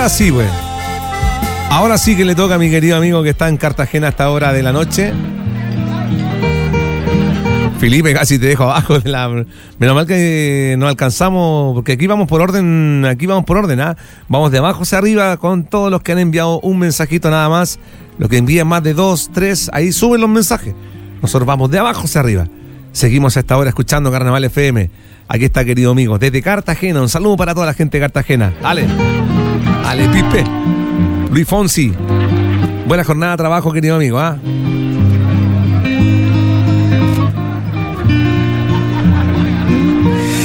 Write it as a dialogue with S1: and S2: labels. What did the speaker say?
S1: Ahora sí, güey. Ahora sí que le toca a mi querido amigo que está en Cartagena a esta hora de la noche. Felipe, casi te dejo abajo de la... Menos mal que no alcanzamos, porque aquí vamos por orden, ¿ah? Vamos de abajo hacia arriba con todos los que han enviado un mensajito nada más. Los que envían más de 2, 3, ahí suben los mensajes. Nosotros vamos de abajo hacia arriba. Seguimos a esta hora escuchando Carnaval FM. Aquí está, querido amigo, desde Cartagena. Un saludo para toda la gente de Cartagena. Dale, Pipe. Luis Fonsi. Buena jornada de trabajo, querido amigo, ¿ah?